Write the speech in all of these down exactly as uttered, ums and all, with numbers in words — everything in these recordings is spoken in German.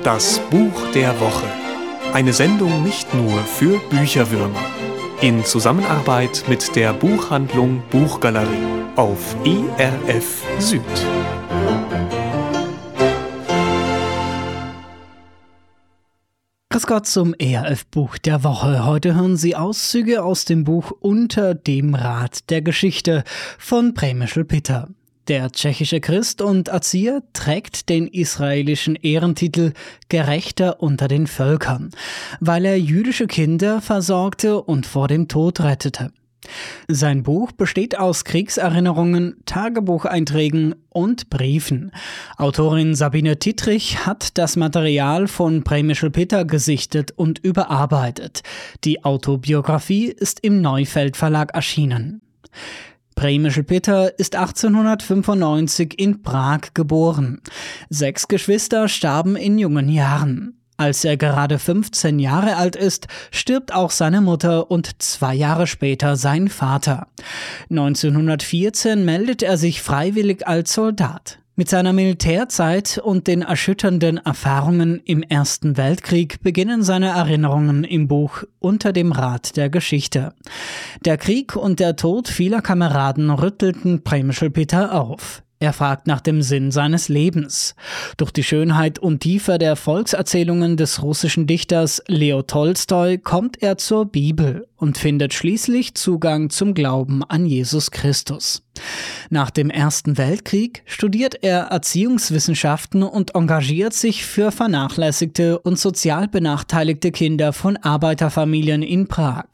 Das Buch der Woche. Eine Sendung nicht nur für Bücherwürmer. In Zusammenarbeit mit der Buchhandlung Buchgalerie auf E R F Süd. Grüß Gott zum E R F-Buch der Woche. Heute hören Sie Auszüge aus dem Buch Unter dem Rad der Geschichte von Přemysl Pytta. Der tschechische Christ und Erzieher trägt den israelischen Ehrentitel Gerechter unter den Völkern, weil er jüdische Kinder versorgte und vor dem Tod rettete. Sein Buch besteht aus Kriegserinnerungen, Tagebucheinträgen und Briefen. Autorin Sabine Dittrich hat das Material von Přemysl Pytta gesichtet und überarbeitet. Die Autobiografie ist im Neufeld Verlag erschienen. Přemysl Pytta ist achtzehnhundertfünfundneunzig in Prag geboren. Sechs Geschwister starben in jungen Jahren. Als er gerade fünfzehn Jahre alt ist, stirbt auch seine Mutter und zwei Jahre später sein Vater. neunzehnhundertvierzehn meldet er sich freiwillig als Soldat. Mit seiner Militärzeit und den erschütternden Erfahrungen im Ersten Weltkrieg beginnen seine Erinnerungen im Buch Unter dem Rad der Geschichte. Der Krieg und der Tod vieler Kameraden rüttelten Přemysl Pytta auf. Er fragt nach dem Sinn seines Lebens. Durch die Schönheit und Tiefe der Volkserzählungen des russischen Dichters Leo Tolstoi kommt er zur Bibel und findet schließlich Zugang zum Glauben an Jesus Christus. Nach dem Ersten Weltkrieg studiert er Erziehungswissenschaften und engagiert sich für vernachlässigte und sozial benachteiligte Kinder von Arbeiterfamilien in Prag.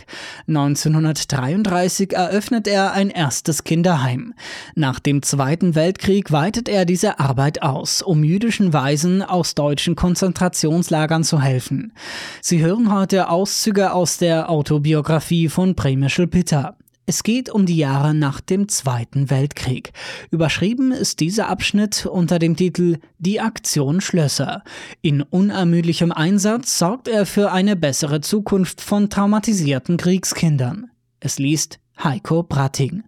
neunzehnhundertdreiunddreißig eröffnet er ein erstes Kinderheim. Nach dem Zweiten Weltkrieg weitet er diese Arbeit aus, um jüdischen Waisen aus deutschen Konzentrationslagern zu helfen. Sie hören heute Auszüge aus der Autobiografie von Přemysl Pytta. Es geht um die Jahre nach dem Zweiten Weltkrieg. Überschrieben ist dieser Abschnitt unter dem Titel Die Aktion Schlösser. In unermüdlichem Einsatz sorgt er für eine bessere Zukunft von traumatisierten Kriegskindern. Es liest Heiko Bratting.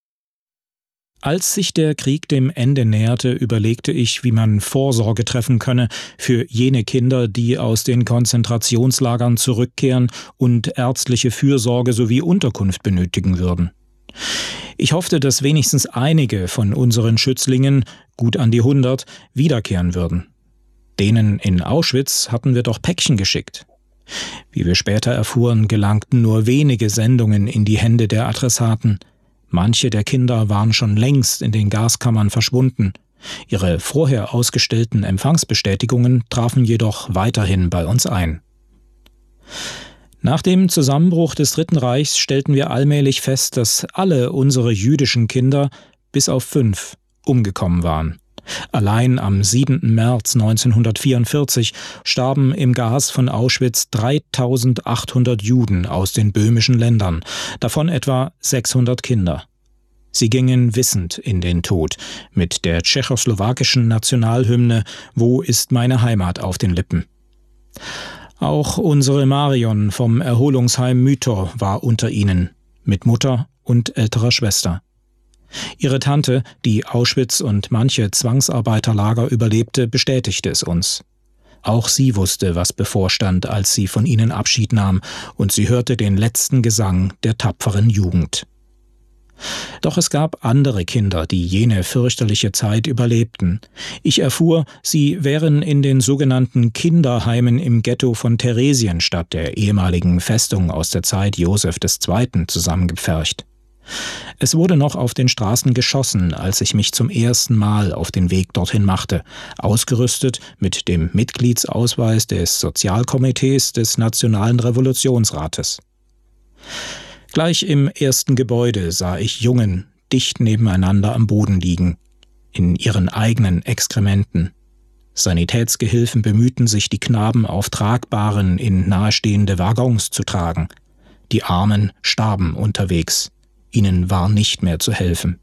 Als sich der Krieg dem Ende näherte, überlegte ich, wie man Vorsorge treffen könne für jene Kinder, die aus den Konzentrationslagern zurückkehren und ärztliche Fürsorge sowie Unterkunft benötigen würden. Ich hoffte, dass wenigstens einige von unseren Schützlingen, gut an die hundert, wiederkehren würden. Denen in Auschwitz hatten wir doch Päckchen geschickt. Wie wir später erfuhren, gelangten nur wenige Sendungen in die Hände der Adressaten. Manche der Kinder waren schon längst in den Gaskammern verschwunden. Ihre vorher ausgestellten Empfangsbestätigungen trafen jedoch weiterhin bei uns ein. Nach dem Zusammenbruch des Dritten Reichs stellten wir allmählich fest, dass alle unsere jüdischen Kinder, bis auf fünf, umgekommen waren. Allein am siebenten März neunzehnhundertvierundvierzig starben im Gas von Auschwitz dreitausendachthundert Juden aus den böhmischen Ländern, davon etwa sechshundert Kinder. Sie gingen wissend in den Tod, mit der tschechoslowakischen Nationalhymne »Wo ist meine Heimat« auf den Lippen. Auch unsere Marion vom Erholungsheim Mytor war unter ihnen, mit Mutter und älterer Schwester. Ihre Tante, die Auschwitz und manche Zwangsarbeiterlager überlebte, bestätigte es uns. Auch sie wusste, was bevorstand, als sie von ihnen Abschied nahm, und sie hörte den letzten Gesang der tapferen Jugend. Doch es gab andere Kinder, die jene fürchterliche Zeit überlebten. Ich erfuhr, sie wären in den sogenannten Kinderheimen im Ghetto von Theresienstadt, der ehemaligen Festung aus der Zeit Joseph des Zweiten, zusammengepfercht. Es wurde noch auf den Straßen geschossen, als ich mich zum ersten Mal auf den Weg dorthin machte, ausgerüstet mit dem Mitgliedsausweis des Sozialkomitees des Nationalen Revolutionsrates. Gleich im ersten Gebäude sah ich Jungen dicht nebeneinander am Boden liegen, in ihren eigenen Exkrementen. Sanitätsgehilfen bemühten sich, die Knaben auf Tragbaren in nahestehende Waggons zu tragen. Die Armen starben unterwegs. Ihnen war nicht mehr zu helfen.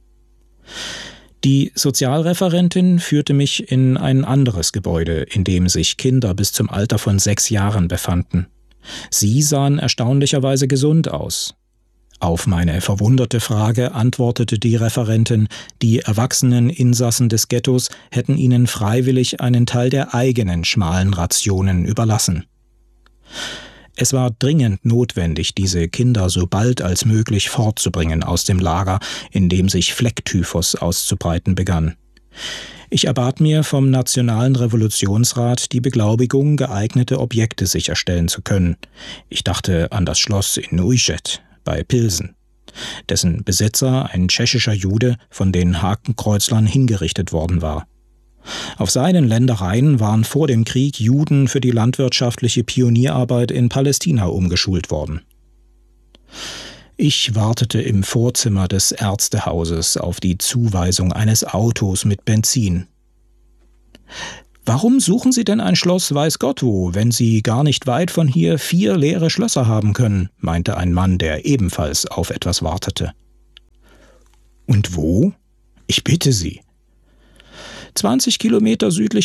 Die Sozialreferentin führte mich in ein anderes Gebäude, in dem sich Kinder bis zum Alter von sechs Jahren befanden. Sie sahen erstaunlicherweise gesund aus. Auf meine verwunderte Frage antwortete die Referentin, die erwachsenen Insassen des Ghettos hätten ihnen freiwillig einen Teil der eigenen schmalen Rationen überlassen. Es war dringend notwendig, diese Kinder so bald als möglich fortzubringen aus dem Lager, in dem sich Flecktyphus auszubreiten begann. Ich erbat mir vom Nationalen Revolutionsrat die Beglaubigung, geeignete Objekte sicherstellen zu können. Ich dachte an das Schloss in Ujhet bei Pilsen, dessen Besitzer, ein tschechischer Jude, von den Hakenkreuzlern hingerichtet worden war. Auf seinen Ländereien waren vor dem Krieg Juden für die landwirtschaftliche Pionierarbeit in Palästina umgeschult worden. Ich wartete im Vorzimmer des Ärztehauses auf die Zuweisung eines Autos mit Benzin. »Warum suchen Sie denn ein Schloss weiß Gott wo, wenn Sie gar nicht weit von hier vier leere Schlösser haben können?« meinte ein Mann, der ebenfalls auf etwas wartete. »Und wo? Ich bitte Sie.« »Zwanzig Kilometer südlich